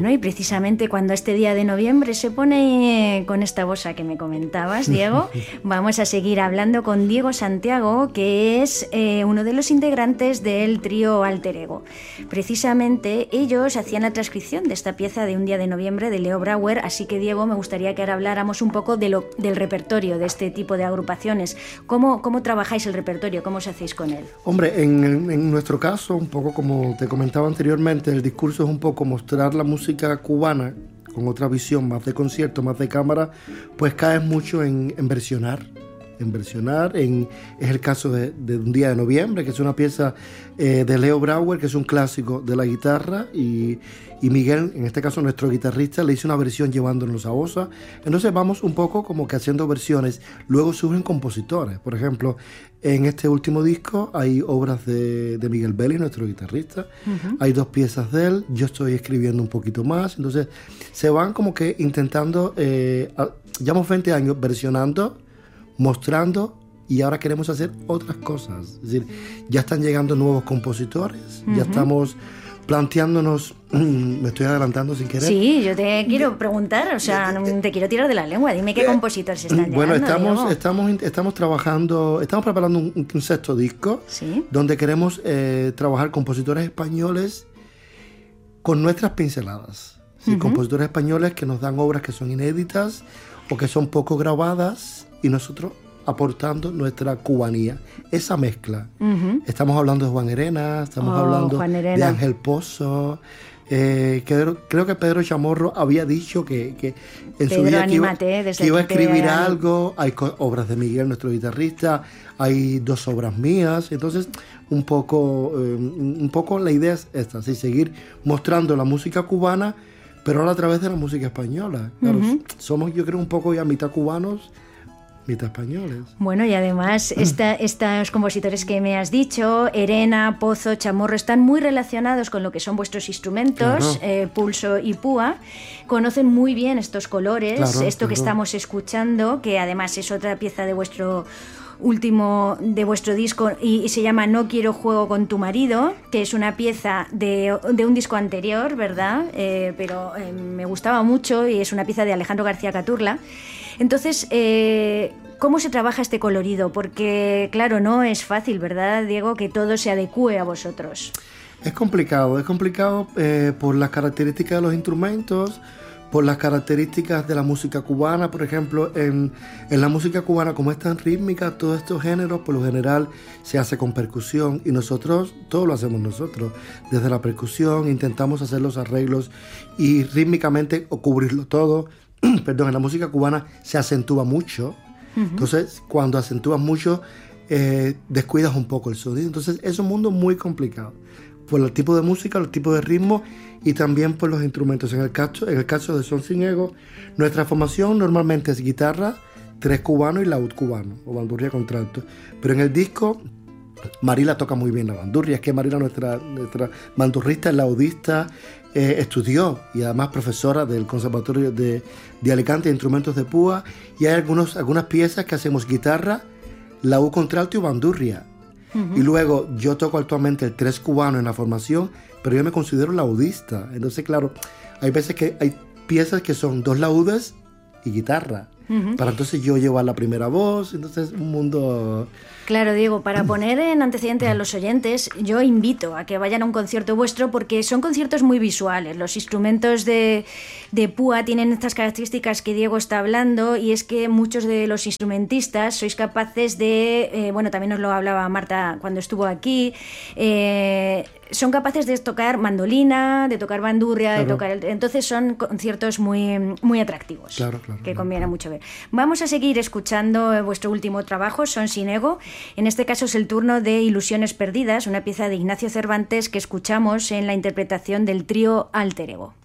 Bueno, y precisamente cuando este día de noviembre se pone con esta bossa que me comentabas, Diego, vamos a seguir hablando con Diego Santiago, que es uno de los integrantes del trío Alter Ego. Precisamente ellos hacían la transcripción de esta pieza de Un día de noviembre de Leo Brouwer, así que Diego, me gustaría que ahora habláramos un poco del repertorio de este tipo de agrupaciones. ¿Cómo trabajáis el repertorio? ¿Cómo os hacéis con él? Hombre, en nuestro caso, un poco como te comentaba anteriormente, el discurso es un poco mostrar la música cubana con otra visión, más de concierto, más de cámara, pues caes mucho en versionar. Es el caso de Un día de noviembre, que es una pieza de Leo Brouwer, que es un clásico de la guitarra, y Miguel, en este caso nuestro guitarrista, le hizo una versión llevándonos a bossa. Entonces vamos un poco como que haciendo versiones. Luego surgen compositores. Por ejemplo, en este último disco hay obras de Miguel Vélez, nuestro guitarrista. Uh-huh. Hay 2 piezas de él. Yo estoy escribiendo un poquito más. Entonces se van como que intentando, llevamos 20 años versionando, mostrando, y ahora queremos hacer otras cosas. Es decir, ya están llegando nuevos compositores, ya estamos planteándonos, me estoy adelantando sin querer. Sí, yo te quiero preguntar, o sea, te quiero tirar de la lengua, dime qué compositores están llegando. Bueno, estamos trabajando, estamos preparando un sexto disco, ¿sí?, donde queremos trabajar compositores españoles con nuestras pinceladas. ¿Sí? Compositores españoles que nos dan obras que son inéditas o que son poco grabadas, y nosotros aportando nuestra cubanía, esa mezcla. Estamos hablando de Juan Herena, estamos hablando de Ángel Pozo, creo que Pedro Chamorro había dicho que en su vida que iba a escribir algo. Hay obras de Miguel, nuestro guitarrista, hay 2 obras mías. Entonces un poco la idea es esta, ¿sí? Seguir mostrando la música cubana, pero ahora a través de la música española. Claro, somos, yo creo, un poco ya mitad cubanos, mitad españoles. Bueno, y además estos compositores que me has dicho, Herena, Pozo, Chamorro, están muy relacionados con lo que son vuestros instrumentos, claro. Pulso y púa. Conocen muy bien estos colores, claro, esto que estamos escuchando, que además es otra pieza de vuestro disco, y se llama No quiero juego con tu marido, que es una pieza de un disco anterior, ¿verdad? Pero me gustaba mucho, y es una pieza de Alejandro García Caturla. Entonces, ¿cómo se trabaja este colorido? Porque, claro, no es fácil, ¿verdad, Diego?, que todo se adecúe a vosotros. Es complicado por las características de los instrumentos, por las características de la música cubana. Por ejemplo, en la música cubana, como es tan rítmica, todos estos géneros, por lo general, se hace con percusión, y nosotros, todo lo hacemos nosotros. Desde la percusión intentamos hacer los arreglos y rítmicamente cubrirlo todo. Perdón, en la música cubana se acentúa mucho. Entonces, cuando acentúas mucho, descuidas un poco el sonido. Entonces, es un mundo muy complicado por el tipo de música, el tipo de ritmo, y también por los instrumentos. En el caso de Son Sin Ego, nuestra formación normalmente es guitarra, 3 cubanos y laúd cubano, o bandurria contralto. Pero en el disco, Marila toca muy bien la bandurria. Es que Marila, nuestra bandurrista, es laudista, estudió, y además profesora del Conservatorio de Alicante de Instrumentos de Púa, y hay algunas piezas que hacemos guitarra, laúd contralto y bandurria. Y luego yo toco actualmente el 3 cubano en la formación, pero yo me considero laudista. Entonces, claro, hay veces que hay piezas que son 2 laúdes y guitarra. Para entonces yo llevar la primera voz. Entonces, un mundo... Claro, Diego, para poner en antecedente a los oyentes, yo invito a que vayan a un concierto vuestro, porque son conciertos muy visuales. Los instrumentos de púa tienen estas características que Diego está hablando, y es que muchos de los instrumentistas sois capaces de, bueno, también nos lo hablaba Marta cuando estuvo aquí, son capaces de tocar mandolina, de tocar bandurria, claro, de tocar... Entonces son conciertos muy, muy atractivos, claro, que conviene mucho ver. Vamos a seguir escuchando vuestro último trabajo, Son Sin Ego. En este caso es el turno de Ilusiones Perdidas, una pieza de Ignacio Cervantes que escuchamos en la interpretación del trío Alter Ego.